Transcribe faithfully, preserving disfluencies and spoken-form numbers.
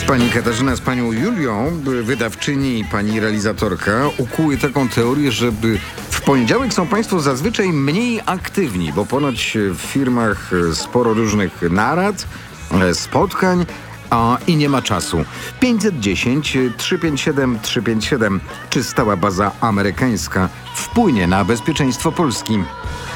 Pani Katarzyna z panią Julią, wydawczyni i pani realizatorka, ukuły taką teorię, że w poniedziałek są państwo zazwyczaj mniej aktywni, bo ponoć w firmach sporo różnych narad, spotkań, a i nie ma czasu. pięćset dziesięć, trzysta pięćdziesiąt siedem, trzysta pięćdziesiąt siedem. Czy stała baza amerykańska wpłynie na bezpieczeństwo Polski?